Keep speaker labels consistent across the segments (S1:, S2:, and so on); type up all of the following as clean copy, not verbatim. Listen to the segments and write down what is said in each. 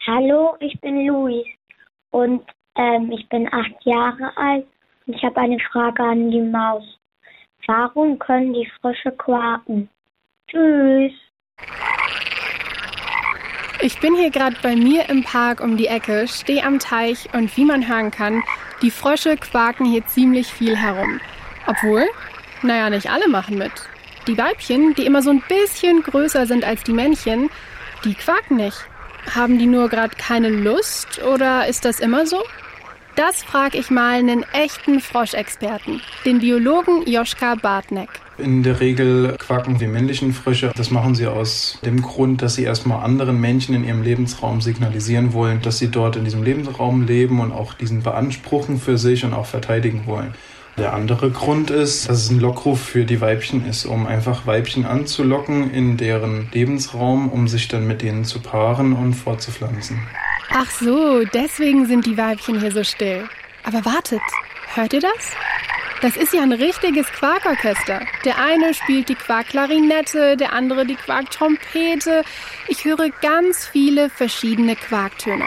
S1: Hallo, ich bin Luis und ich bin 8 Jahre alt und ich habe eine Frage an die Maus. Warum können die Frösche quaken? Tschüss.
S2: Ich bin hier gerade bei mir im Park um die Ecke, stehe am Teich und wie man hören kann, die Frösche quaken hier ziemlich viel herum. Obwohl, nicht alle machen mit. Die Weibchen, die immer so ein bisschen größer sind als die Männchen, die quaken nicht. Haben die nur gerade keine Lust oder ist das immer so? Das frage ich mal einen echten Froschexperten, den Biologen Joschka Bartnek.
S3: In der Regel quaken die männlichen Frösche. Das machen sie aus dem Grund, dass sie erstmal anderen Männchen in ihrem Lebensraum signalisieren wollen, dass sie dort in diesem Lebensraum leben und auch diesen beanspruchen für sich und auch verteidigen wollen. Der andere Grund ist, dass es ein Lockruf für die Weibchen ist, um einfach Weibchen anzulocken in deren Lebensraum, um sich dann mit denen zu paaren und fortzupflanzen.
S2: Ach so, deswegen sind die Weibchen hier so still. Aber wartet, hört ihr das? Das ist ja ein richtiges Quakorchester. Der eine spielt die Quarkklarinette, der andere die Quarktrompete. Ich höre ganz viele verschiedene Quaktöne.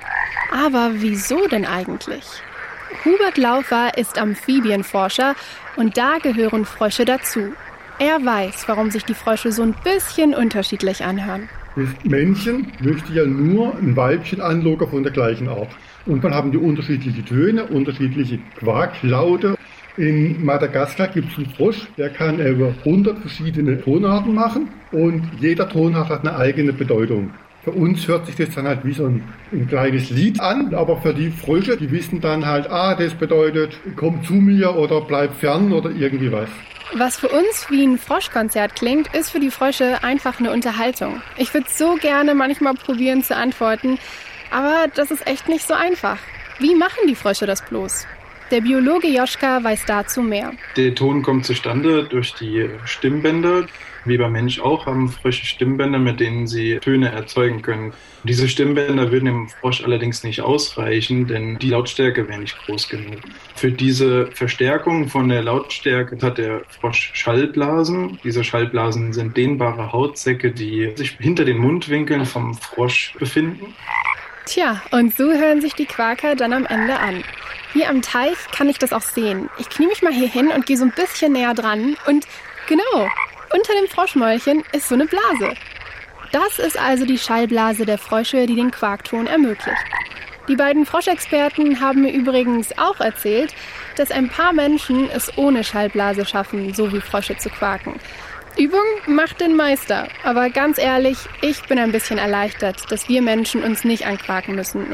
S2: Aber wieso denn eigentlich? Hubert Laufer ist Amphibienforscher und da gehören Frösche dazu. Er weiß, warum sich die Frösche so ein bisschen unterschiedlich anhören.
S4: Das Männchen möchte ja nur ein Weibchen anlocken von der gleichen Art. Und dann haben die unterschiedliche Töne, unterschiedliche Quaklaute. In Madagaskar gibt es einen Frosch, der kann über 100 verschiedene Tonarten machen und jeder Tonart hat eine eigene Bedeutung. Für uns hört sich das dann halt wie so ein kleines Lied an, aber für die Frösche, die wissen dann halt, das bedeutet, komm zu mir oder bleib fern oder irgendwie was.
S2: Was für uns wie ein Froschkonzert klingt, ist für die Frösche einfach eine Unterhaltung. Ich würde so gerne manchmal probieren zu antworten, aber das ist echt nicht so einfach. Wie machen die Frösche das bloß? Der Biologe Joschka weiß dazu mehr.
S3: Der Ton kommt zustande durch die Stimmbänder. Wie beim Mensch auch haben Frösche Stimmbänder, mit denen sie Töne erzeugen können. Diese Stimmbänder würden dem Frosch allerdings nicht ausreichen, denn die Lautstärke wäre nicht groß genug. Für diese Verstärkung von der Lautstärke hat der Frosch Schallblasen. Diese Schallblasen sind dehnbare Hautsäcke, die sich hinter den Mundwinkeln vom Frosch befinden.
S2: Tja, und so hören sich die Quaker dann am Ende an. Hier am Teich kann ich das auch sehen. Ich knie mich mal hier hin und gehe so ein bisschen näher dran und genau, unter dem Froschmäulchen ist so eine Blase. Das ist also die Schallblase der Frösche, die den Quakton ermöglicht. Die beiden Froschexperten haben mir übrigens auch erzählt, dass ein paar Menschen es ohne Schallblase schaffen, so wie Frösche zu quaken. Übung macht den Meister. Aber ganz ehrlich, ich bin ein bisschen erleichtert, dass wir Menschen uns nicht anquaken müssen